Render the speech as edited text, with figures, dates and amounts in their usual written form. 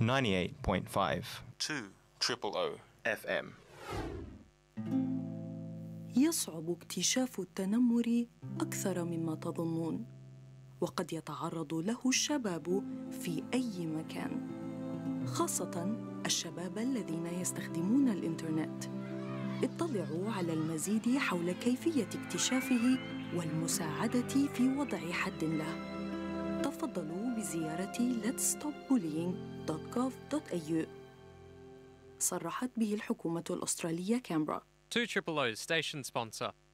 98.5 2 FM. يصعب اكتشاف التنمر أكثر مما تظنون، وقد يتعرض له الشباب في أي مكان، خاصة الشباب الذين يستخدمون الإنترنت. اطلعوا على المزيد حول كيفية اكتشافه والمساعدة في وضع حد له. تفضلوا بزيارة letsstopbullying.gov.au. صرحت به الحكومة الأسترالية كامبرا. 2 Station sponsor.